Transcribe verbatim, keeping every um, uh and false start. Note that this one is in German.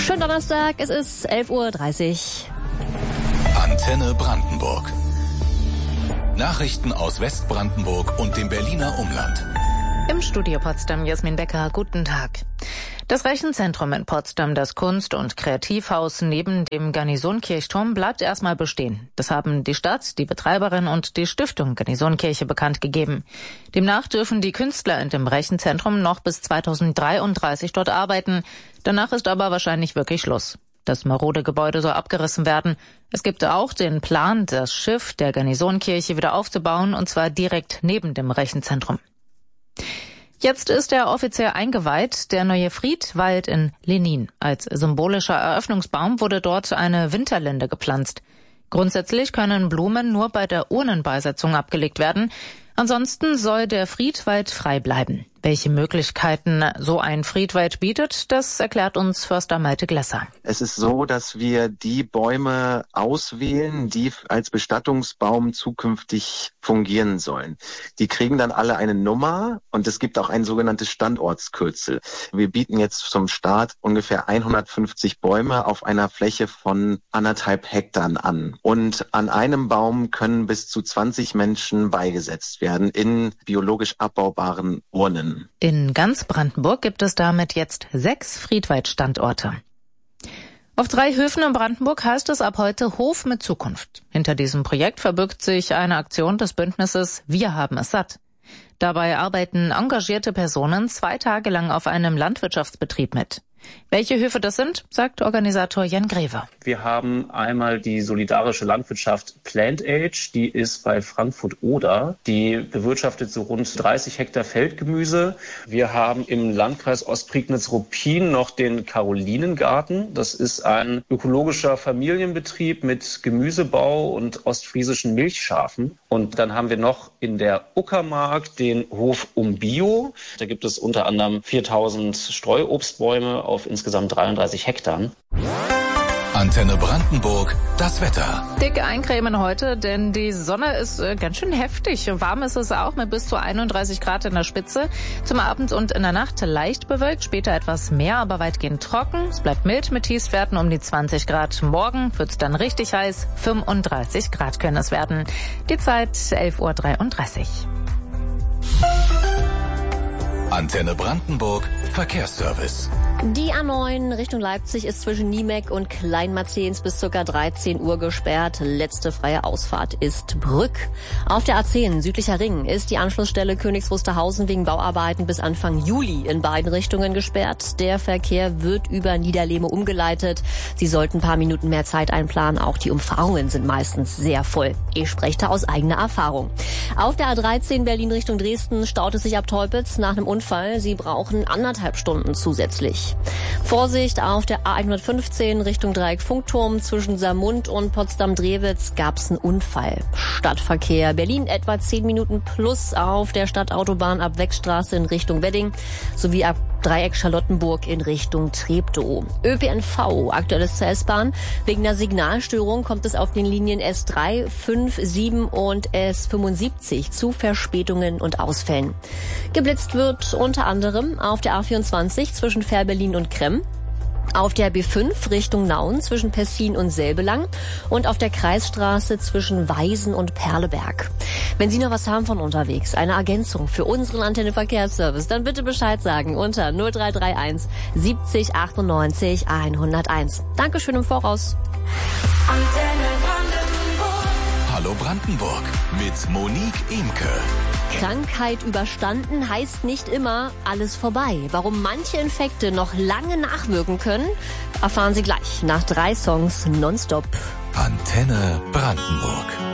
Schönen Donnerstag, es ist elf Uhr dreißig. Antenne Brandenburg. Nachrichten aus Westbrandenburg und dem Berliner Umland. Im Studio Potsdam Jasmin Becker, guten Tag. Das Rechenzentrum in Potsdam, das Kunst- und Kreativhaus neben dem Garnisonkirchturm, bleibt erstmal bestehen. Das haben die Stadt, die Betreiberin und die Stiftung Garnisonkirche bekannt gegeben. Demnach dürfen die Künstler in dem Rechenzentrum noch bis zweitausenddreiunddreißig dort arbeiten. Danach ist aber wahrscheinlich wirklich Schluss. Das marode Gebäude soll abgerissen werden. Es gibt auch den Plan, das Schiff der Garnisonkirche wieder aufzubauen, und zwar direkt neben dem Rechenzentrum. Jetzt ist er offiziell eingeweiht, der neue Friedwald in Lenin. Als symbolischer Eröffnungsbaum wurde dort eine Winterlinde gepflanzt. Grundsätzlich können Blumen nur bei der Urnenbeisetzung abgelegt werden. Ansonsten soll der Friedwald frei bleiben. Welche Möglichkeiten so ein Friedwald bietet, das erklärt uns Förster Malte Glesser. Es ist so, dass wir die Bäume auswählen, die als Bestattungsbaum zukünftig fungieren sollen. Die kriegen dann alle eine Nummer und es gibt auch ein sogenanntes Standortskürzel. Wir bieten jetzt zum Start ungefähr hundertfünfzig Bäume auf einer Fläche von anderthalb Hektar an. Und an einem Baum können bis zu zwanzig Menschen beigesetzt werden in biologisch abbaubaren Urnen. In ganz Brandenburg gibt es damit jetzt sechs Friedwaldstandorte. Auf drei Höfen in Brandenburg heißt es ab heute Hof mit Zukunft. Hinter diesem Projekt verbirgt sich eine Aktion des Bündnisses Wir haben es satt. Dabei arbeiten engagierte Personen zwei Tage lang auf einem Landwirtschaftsbetrieb mit. Welche Höfe das sind, sagt Organisator Jan Greve. Wir haben einmal die solidarische Landwirtschaft Plant Age, die ist bei Frankfurt-Oder. Die bewirtschaftet so rund dreißig Hektar Feldgemüse. Wir haben im Landkreis Ostprignitz-Ruppin noch den Karolinengarten. Das ist ein ökologischer Familienbetrieb mit Gemüsebau und ostfriesischen Milchschafen. Und dann haben wir noch in der Uckermark den Hof Umbio. Da gibt es unter anderem viertausend Streuobstbäume auf insgesamt dreiunddreißig Hektar. Antenne Brandenburg, das Wetter. Dick eincremen heute, denn die Sonne ist äh, ganz schön heftig. Warm ist es auch mit bis zu einunddreißig Grad in der Spitze. Zum Abend und in der Nacht leicht bewölkt, später etwas mehr, aber weitgehend trocken. Es bleibt mild mit Tiefstwerten um die zwanzig Grad. Morgen wird es dann richtig heiß, fünfunddreißig Grad können es werden. Die Zeit elf Uhr dreiunddreißig. Antenne Brandenburg, Verkehrsservice. Die A neun Richtung Leipzig ist zwischen Niemek und Kleinmarzens bis ca. dreizehn Uhr gesperrt. Letzte freie Ausfahrt ist Brück. Auf der A zehn südlicher Ring ist die Anschlussstelle Königs Wusterhausen wegen Bauarbeiten bis Anfang Juli in beiden Richtungen gesperrt. Der Verkehr wird über Niederlehme umgeleitet. Sie sollten ein paar Minuten mehr Zeit einplanen. Auch die Umfahrungen sind meistens sehr voll. Ich spreche da aus eigener Erfahrung. Auf der A dreizehn Berlin Richtung Dresden staut es sich ab Teupitz nach einem Unfall. Sie brauchen anderthalb Stunden zusätzlich. Vorsicht, auf der A hundertfünfzehn Richtung Dreieck Funkturm zwischen Saarmund und Potsdam-Drewitz gab es einen Unfall. Stadtverkehr Berlin etwa zehn Minuten plus auf der Stadtautobahn ab Wechstraße in Richtung Wedding sowie ab Dreieck Charlottenburg in Richtung Treptow. Ö P N V, aktuelles zur S-Bahn. Wegen einer Signalstörung kommt es auf den Linien S drei, fünf, sieben und S fünfundsiebzig zu Verspätungen und Ausfällen. Geblitzt wird unter anderem auf der A vierundzwanzig zwischen Fährberlin und Kremm, auf der B fünf Richtung Nauen zwischen Pessin und Selbelang und auf der Kreisstraße zwischen Weisen und Perleberg. Wenn Sie noch was haben von unterwegs, eine Ergänzung für unseren Antenne Verkehrsservice, dann bitte Bescheid sagen unter null drei drei eins siebzig achtundneunzig hunderteins. Dankeschön im Voraus. Antenne Brandenburg. Hallo Brandenburg mit Monique Imke. Krankheit überstanden heißt nicht immer alles vorbei. Warum manche Infekte noch lange nachwirken können, erfahren Sie gleich nach drei Songs nonstop. Antenne Brandenburg.